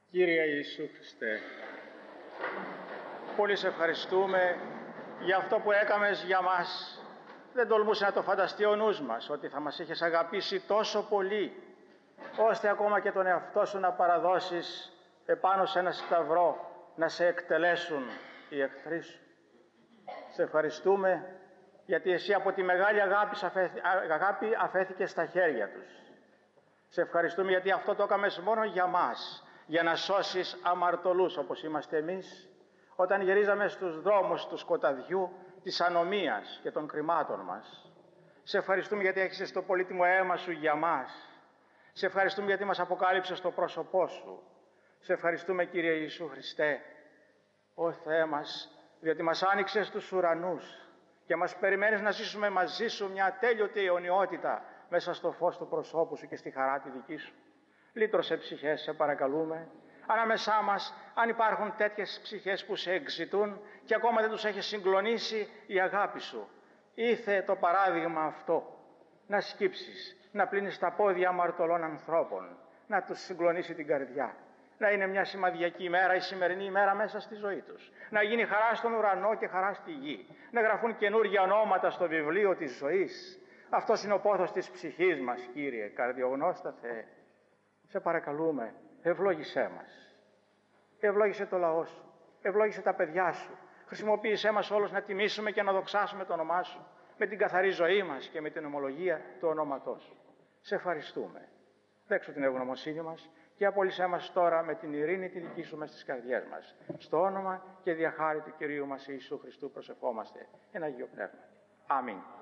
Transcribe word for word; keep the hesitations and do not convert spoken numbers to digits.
Κύριε Ιησού Χριστέ, πολύ σε ευχαριστούμε για αυτό που έκαμες για μας. Δεν τολμούσε να το φανταστεί ο νους μας, ότι θα μας είχες αγαπήσει τόσο πολύ, ώστε ακόμα και τον εαυτό σου να παραδώσεις επάνω σε ένα σταυρό, να σε εκτελέσουν οι εχθροί σου. Σε ευχαριστούμε γιατί εσύ από τη μεγάλη αγάπη, αγάπη αφέθηκες στα χέρια τους. Σε ευχαριστούμε γιατί αυτό το έκαμες μόνο για μας, για να σώσεις αμαρτωλούς όπως είμαστε εμείς, όταν γυρίζαμε στους δρόμους του σκοταδιού, της ανομίας και των κρυμάτων μας. Σε ευχαριστούμε γιατί έχεις το πολύτιμο αίμα σου για μας. Σε ευχαριστούμε γιατί μας αποκάλυψες το πρόσωπό σου. Σε ευχαριστούμε, Κύριε Ιησού Χριστέ, ο Θεέ μας, διότι μας άνοιξες τους ουρανούς και μας περιμένεις να ζήσουμε μαζί σου μια ατέλειωτη αιωνιότητα μέσα στο φως του προσώπου σου και στη χαρά τη δική σου. Λύτρωσε ψυχές, σε παρακαλούμε. Ανάμεσά μας, αν υπάρχουν τέτοιες ψυχές που σε εξητούν και ακόμα δεν τους έχει συγκλονίσει η αγάπη σου, ήθε το παράδειγμα αυτό, να σκύψεις, να πλύνεις τα πόδια αμαρτωλών ανθρώπων, να τους συγκλονίσει την καρδιά. Να είναι μια σημαδιακή ημέρα η σημερινή ημέρα μέσα στη ζωή τους. Να γίνει χαρά στον ουρανό και χαρά στη γη. Να γραφούν καινούργια ονόματα στο βιβλίο της ζωής. Αυτός είναι ο πόθος της ψυχής μας, Κύριε, καρδιογνώστα Θεέ. Σε παρακαλούμε, ευλόγησέ μας. Ευλόγησε το λαό σου. Ευλόγησε τα παιδιά σου. Χρησιμοποίησέ μας όλους να τιμήσουμε και να δοξάσουμε το όνομά σου με την καθαρή ζωή μας και με την ομολογία του ονόματός σου. Σε ευχαριστούμε. Δέξου την ευγνωμοσύνη μας και απόλυσέ μας τώρα με την ειρήνη τη δική σου μες στις καρδιές μας. Στο όνομα και διαχάρη του Κυρίου μας Ιησού Χριστού προσευχόμαστε. Εν Αγίο Πνεύμα. Αμήν.